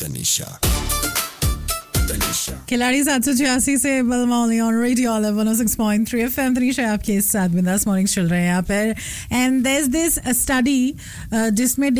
तनिषा खिलाड़ी 786 से बलमौली on radio 106.3 FM Tanisha आपके साथ बिंदास मॉर्निंग्स चल रहे हैं यहाँ पर and there is this study जिसमें